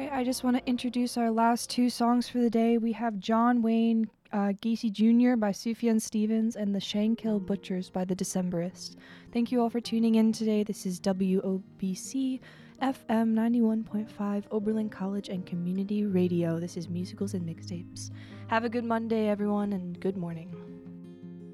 right, I just want to introduce our last two songs for the day. We have John Wayne Gacy Jr. by Sufjan Stevens and The Shankill Butchers by The Decemberists. Thank you all for tuning in today. This is WOBC FM 91.5 Oberlin College and Community Radio. This is Musicals and Mixtapes. Have a good Monday, everyone, and good morning.